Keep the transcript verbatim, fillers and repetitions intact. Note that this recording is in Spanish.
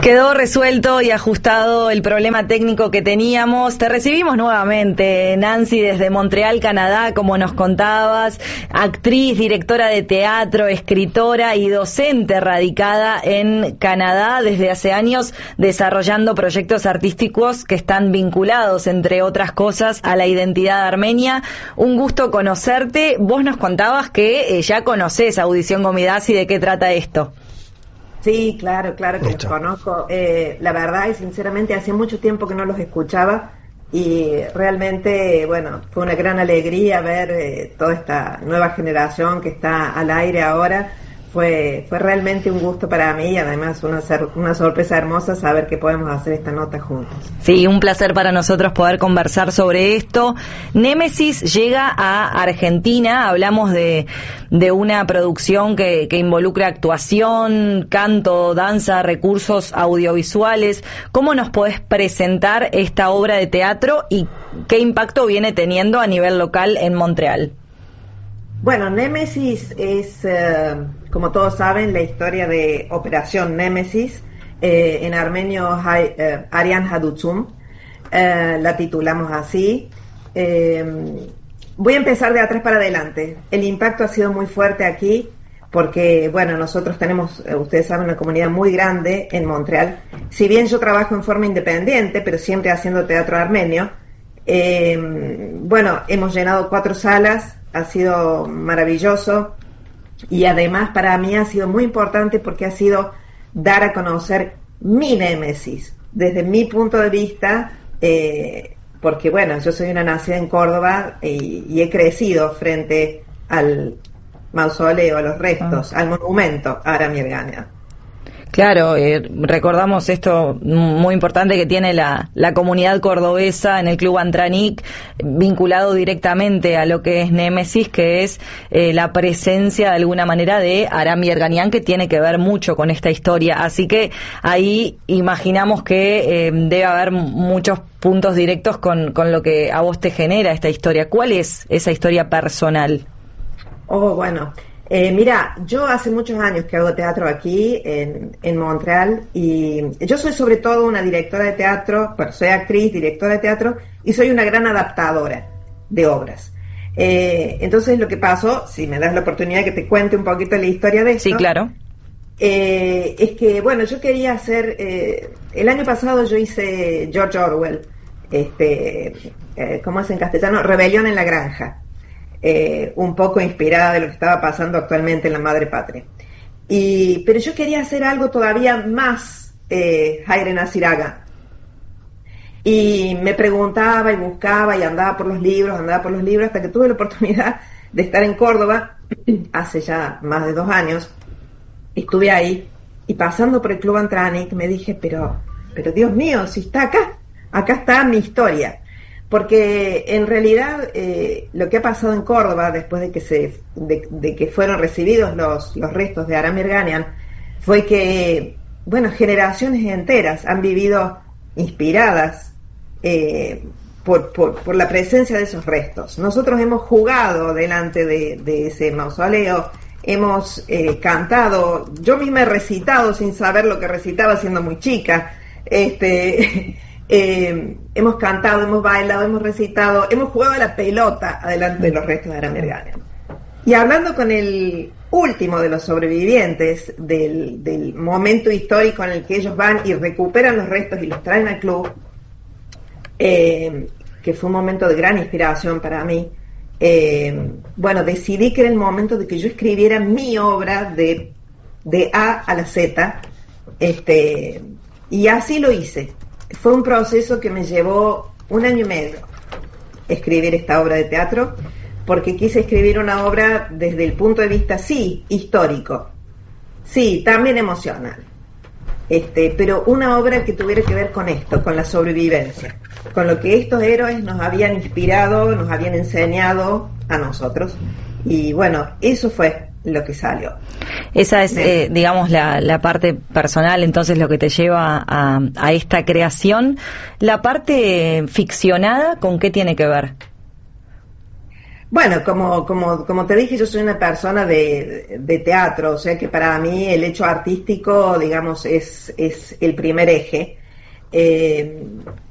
Quedó resuelto y ajustado el problema técnico que teníamos. Te recibimos nuevamente, Nancy, desde Montreal, Canadá, como nos contabas, actriz, directora de teatro, escritora y docente radicada en Canadá desde hace años, desarrollando proyectos artísticos que están vinculados, entre otras cosas, a la identidad armenia. Un gusto conocerte. Vos nos contabas que eh, ya conocés Audición Gomidasi. ¿De qué trata esto? Sí, claro, claro que los conozco. Eh, la verdad y sinceramente hace mucho tiempo que no los escuchaba y realmente, bueno, fue una gran alegría ver eh, toda esta nueva generación que está al aire ahora. Fue, fue realmente un gusto para mí y además una, una sorpresa hermosa saber que podemos hacer esta nota juntos. Sí, un placer para nosotros poder conversar sobre esto. Némesis llega a Argentina, hablamos de, de una producción que, que involucra actuación, canto, danza, recursos audiovisuales. ¿Cómo nos podés presentar esta obra de teatro y qué impacto viene teniendo a nivel local en Montreal? Bueno, Némesis es, eh, como todos saben, la historia de Operación Némesis, eh, en armenio eh, Arian Hadutsum, eh, la titulamos así. Eh, voy a empezar de atrás para adelante. El impacto ha sido muy fuerte aquí porque, bueno, nosotros tenemos, ustedes saben, una comunidad muy grande en Montreal. Si bien yo trabajo en forma independiente, pero siempre haciendo teatro armenio, eh, bueno, hemos llenado cuatro salas. Ha sido maravilloso y además para mí ha sido muy importante porque ha sido dar a conocer mi némesis desde mi punto de vista, eh, porque bueno, yo soy una nacida en Córdoba y, y he crecido frente al mausoleo, a los restos, ah. al monumento a Aram Yerganian. Claro, eh, recordamos esto muy importante que tiene la, la comunidad cordobesa en el Club Antranik, vinculado directamente a lo que es Némesis, que es eh, la presencia de alguna manera de Aram Yerganian, que tiene que ver mucho con esta historia. Así que ahí imaginamos que eh, debe haber muchos puntos directos con, con lo que a vos te genera esta historia. ¿Cuál es esa historia personal? Oh, bueno... Eh, mira, yo hace muchos años que hago teatro aquí en, en Montreal y yo soy sobre todo una directora de teatro, bueno, soy actriz, directora de teatro y soy una gran adaptadora de obras. Eh, entonces lo que pasó, si me das la oportunidad que te cuente un poquito la historia de esto. Sí, claro. Eh, es que, bueno, yo quería hacer, eh, el año pasado yo hice George Orwell, este, eh, ¿cómo es en castellano? Rebelión en la Granja. Eh, un poco inspirada de lo que estaba pasando actualmente en la madre patria. Y, pero yo quería hacer algo todavía más eh, Haile Nasiraga. Y me preguntaba y buscaba y andaba por los libros, andaba por los libros, hasta que tuve la oportunidad de estar en Córdoba hace ya más de dos años. Estuve ahí y pasando por el Club Antranik me dije, pero, pero Dios mío, si está acá, acá está mi historia. Porque en realidad eh, lo que ha pasado en Córdoba después de que se de, de que fueron recibidos los, los restos de Aram Yerganian fue que, bueno, generaciones enteras han vivido inspiradas eh, por, por, por la presencia de esos restos. Nosotros hemos jugado delante de, de ese mausoleo, hemos eh, cantado, yo misma he recitado sin saber lo que recitaba siendo muy chica, este... Eh, hemos cantado, hemos bailado, hemos recitado, hemos jugado a la pelota adelante de los restos de Aram Yerganian. Y hablando con el último de los sobrevivientes del, del momento histórico en el que ellos van y recuperan los restos y los traen al club, eh, que fue un momento de gran inspiración para mí, eh, bueno, decidí que era el momento de que yo escribiera mi obra de, de A a la Z, este, y así lo hice. Fue un proceso que me llevó un año y medio escribir esta obra de teatro, porque quise escribir una obra desde el punto de vista, sí, histórico, sí, también emocional, este, pero una obra que tuviera que ver con esto, con la sobrevivencia, con lo que estos héroes nos habían inspirado, nos habían enseñado a nosotros, y bueno, eso fue lo que salió. Esa es, eh, digamos, la, la parte personal, entonces, lo que te lleva a, a esta creación. La parte ficcionada, ¿con qué tiene que ver? Bueno, como, como, como te dije, yo soy una persona de, de teatro, o sea que para mí el hecho artístico, digamos, es, es el primer eje. Eh,